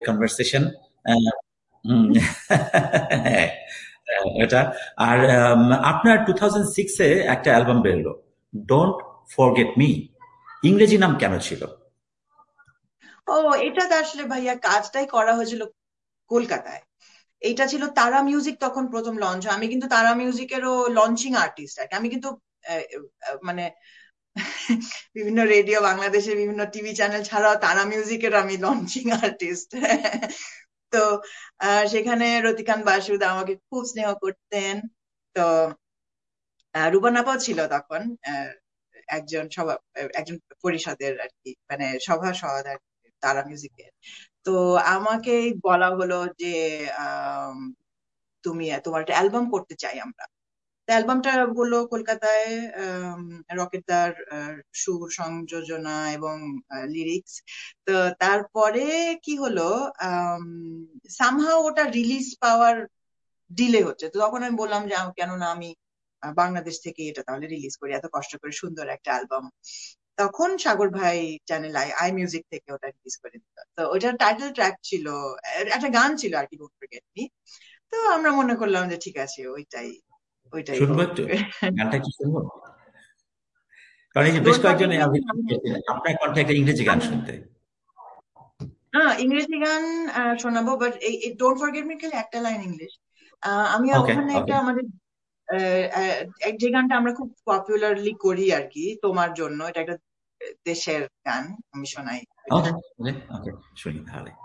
Conversation. এটা। আর আপনার 2006-এ একটা অ্যালবাম বেরোলো, ডোন্ট ফরগেট মি। ইংরেজি নাম কেন ছিল? ও, এটা তো আসলে ভাইয়া কাজটাই করা হয়েছিল কলকাতায়। এইটা ছিল তারা মিউজিক, তখন প্রথম লঞ্চ। আমি কিন্তু তারা মিউজিকেরও লঞ্চিং আর্টিস্ট আর কি। আমি কিন্তু মানে বিভিন্ন রেডিও, বাংলাদেশের বিভিন্ন টিভি চ্যানেল ছাড়াও তারা মিউজিকের আমি লঞ্চিং আর্টিস্ট। তো সেখানে রতিকান বাসুদ আমাকে খুব স্নেহ করতেন। তো রুবান আপাও ছিল তখন একজন পরিষদের আর কি, মানে সভাসদ আর কি তারা মিউজিকের। তো আমাকে বলা হলো যে আম, তোমার একটা অ্যালবাম করতে চাই আমরা। অ্যালবামটা বললো কলকাতায়, রকেটদার সুর সংযোজনা এবং লিরিক্স। তো তারপরে কি হলো, সামহাও ওটা রিলিজ পাওয়ার ডিলে হচ্ছে। তো তখন আমি বললাম যে কেন না আমি বাংলাদেশ থেকে এটা তাহলে রিলিজ করি, এত কষ্ট করে সুন্দর একটা অ্যালবাম। তখন সাগর ভাই চ্যানেল আই আই মিউজিক থেকে ওটা রিলিজ করে দিত। তো ওটার টাইটেল ট্র্যাক ছিল, একটা গান ছিল আর কি, ডোন্ট ফরগেট মি। তো আমরা মনে করলাম যে ঠিক আছে, ওইটাই ওইটাই শুনবো হোক। একটু, গানটা কি শুনবো? কারণ এই যে বেশ ডোন্ট কয়েকজন ফরগেট মি আপনার কণ্ঠে একটা ইংরেজি গান আমি শুনতে। ইংরেজি গান শোনাবো, বাট এই ডোন্ট ফরগেট মি খালি একটা লাইন ইংলিশ। আমি ওকে, ওখানে ওকে। একটা আমাদের যে গানটা আমরা খুব পপুলারলি করি আর কি, তোমার জন্য, এটা একটা দেশের গান, আমি শোনাই এটা। ওকে, ওকে, ওকে, শুনি তাহলে।